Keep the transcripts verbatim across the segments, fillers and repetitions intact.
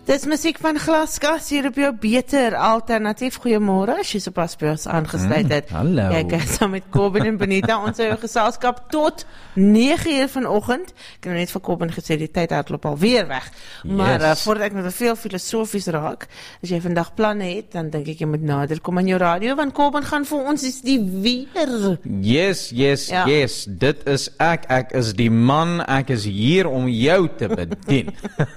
Dis musiek van Glaskas hier op jou beter alternatief. Goeiemôre, as jy sopas by ons aangesluit het. Mm, hallo. Kyk, saam met Kobben en Benita, ons hou jou geselskap tot nege uur vanoggend. Ek het nou net vir Kobben gesê, die tyd hardloop alweer weg. Maar Yes. uh, voordat ek met veel filosofies raak, as jy vandag planne het, dan dink ek jy moet nader kom aan jou radio, want Kobben gaan vir ons is die weer. Yes, yes, Ja. yes. Dit is ek. Ek is die man. Ek is hier om jou te bedien.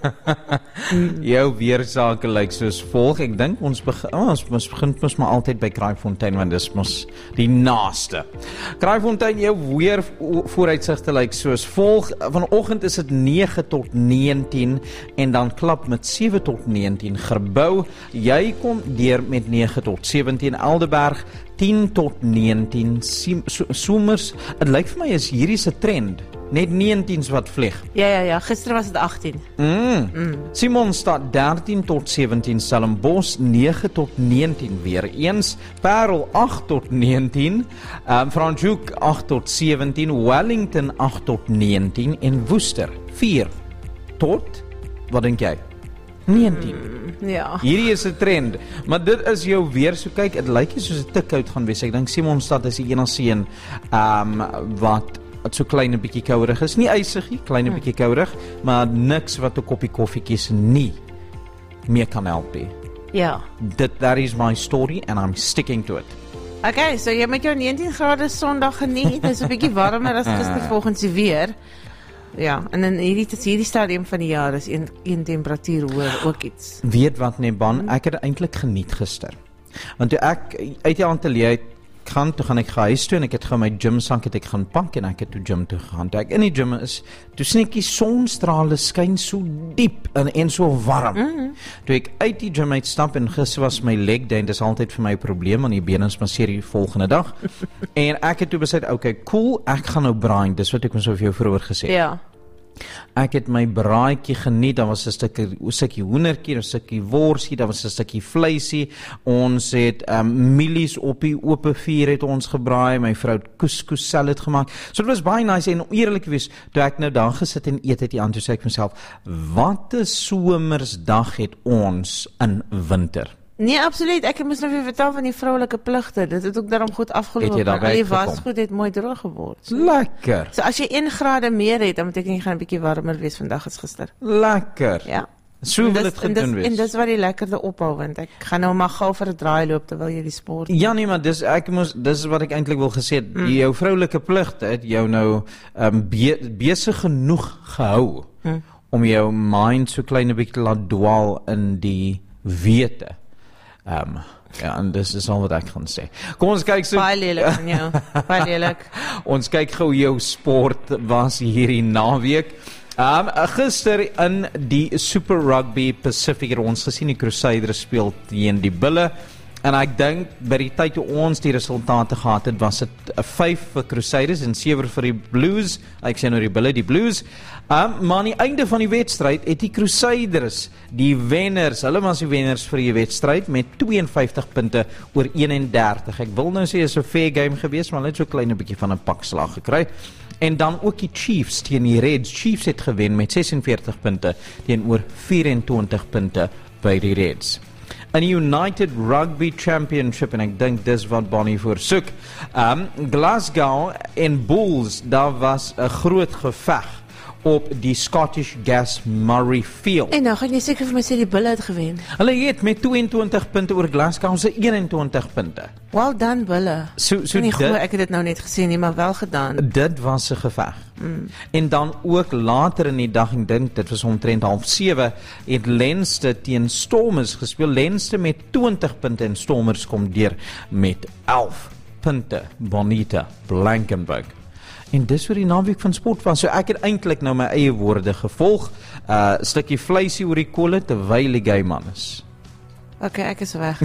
Jou weersake lyk soos volg. Ek dink ons begin, oh, ons, ons begin mos maar altyd by Kraaifontein, want dis mos die naaste. Kraaifontein, jou weer vooruitsigte lyk soos volg. Vanoggend is dit nege tot negentien en dan klap met sewe tot negentien Gerbou. Jy kom deur met nege tot sewentien Eldeberg, tien tot negentien Somers. Het lyk vir my is hierdie se trend. Net negentiens wat vlieg. Ja, ja, ja, gister was dit agttien. Mm. Mm. Simonstad dertien tot sewentien Stellenbosch, nege tot negentien weer eens, Parel agt tot negentien, um, Franschhoek agt tot sewentien, Wellington agt tot negentien en Woester vier tot, wat dink jy? negentien. Mm, ja. Hierdie is 'n trend, maar dit is jou weer, so kyk, dit lyk nie soos 'n te koud gaan wees. Ek dink Simonstad is die enigste een um, wat wat so klein 'n bietjie kourig is. Nie ysig nie, klein 'n bietjie kourig, maar niks wat 'n koppie koffiekies nie meer kan help nie. Ja. Dit that is my story and I'm sticking to it. Okay, so jy met jou negentien grade Sondag geniet. Dit is 'n bietjie warmer as gister volgens die weer. Ja, en in hierdie hierdie stadium van die jaar is een, een temperatuur hoër ook iets. Weet wat Neban, ek het eintlik geniet gister. Want toe ek uit die ateljee gaan, toe gaan ek huis toe en ek het gou my gymsak het ek gaan pak en ek het toe gym toe gegaan. Toe ek in die gym is, toe sien ek die sonstrale skyn so diep en, en so warm. Mm-hmm. Toe ek uit die gym uitstap en gister was my leg day, dis altyd vir my 'n probleem, want die bene is masseer die volgende dag. En ek het toe besluit, okay, cool, ek gaan nou braai, dis wat ek ons so vir jou vroeër gesê het. Ja. Ek het my braaitjie geniet, daar was 'n stukkie, 'n stukkie hoendertjie, 'n stukkie worsie, daar was 'n stukkie vleisie. Ons het um, mielies op die oop vuur het ons gebraai, my vrou het couscous salad gemaak. So dit was baie nice en eerlik wees, toe ek nou daar gesit en eet het die aan, toe sê ek vir myself, wat 'n somersdag het ons in winter. Nee, absoluut. Ek moes nou weer vertel van die vroulike pligte. Dit het ook daarom goed afgeloop. Het jy daarby al die uitgekom? wasgoed het mooi droog geword. So, Lekker, so as jy een grade meer het, dan beteken jy gaan 'n bietjie warmer wees vandag as gister. lekker. Ja. So En wil dis- dit en dis- gedoen En wees. dis wat die lekkerde ophou, want ek gaan nou maar gou vir 'n draai loop terwyl jy die sport. Ja nee, maar dis ek moes dis wat ek eintlik wil gesê het. Mm. Jou vroulike pligte het jou nou um, be, besig genoeg gehou mm. om jou mind so klein 'n bietjie te laat dwaal in die wete. Ehm um, ja, en dis is al wat ek gaan sê. Kom ons kyk so Baie lelik van jou. Baie lelik. Ons kyk gou jou sport was hierdie naweek. Um, gister in die Super Rugby Pacific het ons gesien die Crusaders speel teen die Bulle. En ek dink by die tyd toe ons die resultate gehad het, was dit vyf vir Crusaders en sewe vir die Blues. Ek sê nou die Bulle, die Blues. Um, maar aan die einde van die wedstryd het die Crusaders, die wenners, hulle was die wenners vir die wedstryd met twee en vyftig punte oor een en dertig. Ek wil nou sê is 'n fair game geweest, maar hulle het so klein 'n bietjie van 'n pakslag gekry. En dan ook die Chiefs teen die Reds. Chiefs het gewen met ses en veertig punte teenoor vyf en twintig punte by die Reds. In die United Rugby Championship, en ek dink dis wat Bonnie voorsoek, um, Glasgow en Bulls, daar was 'n groot geveg op die Scottish Gas Murrayfield. En nou gaan jy seker vir my sê die Bulle het gewen. Hulle het met twee en twintig punte oor Glasgow se een en twintig punte. Well done, Bulle. So, so nie dit, glo, ek het dit nou net gesien nie, maar wel gedaan. dit was 'n geveg. Mm. En dan ook later in die dag, ek dink dit was omtrent half sewe, het Leinster teen Stormers gespeel. Leinster met twintig punte en Stormers kom deur met elf punte. Bonita Blankenburg. En dis hoe die naweek van sport was. So ek het eintlik nou my eie woorde gevolg. 'n uh, stukkie vleisie oor die kolle terwyl die gay man is. Okay, ek is weg.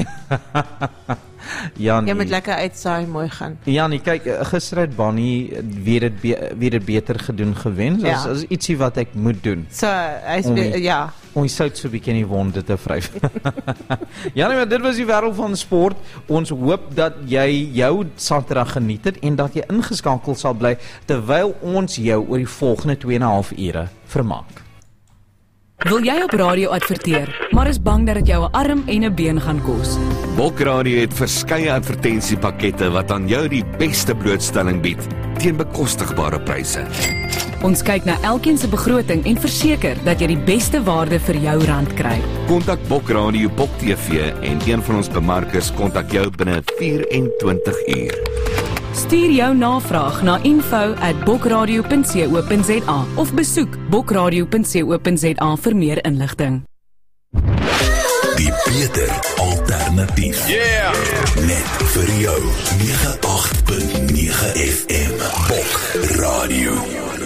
Janie, Jy moet lekker uitsaai, mooi gaan. Janie, kyk, gister het Bonnie weer dit be, weer dit beter gedoen gewen. So Ja. is, is ietsie wat ek moet doen. So, hy's Om be- die- ja. Om die sout so 'n bietjie in die wonde te vryf. Janie, maar dit was die wêreld van sport. Ons hoop dat jy jou Saterdag geniet het en dat jy ingeskakel sal bly terwyl ons jou oor die volgende twee en 'n half ure vermaak. Wil jy op radio adverteer, maar is bang dat dit jou 'n arm en 'n been gaan kos? Bokradio het verskeie advertensiepakkette wat aan jou die beste blootstelling bied teen bekostigbare pryse. Ons kyk na elkeen se begroting en verseker dat jy die beste waarde vir jou rand kry. Kontak Bokradio Bok T V en een van ons bemarkers kontak jou binne vyf en twintig uur. Stuur jou navraag na info at bokradio punt co punt za of besoek bokradio punt co punt za vir meer inligting. Die beter alternatief. Yeah! Net vir jou. nege agt punt nege F M Bok Radio.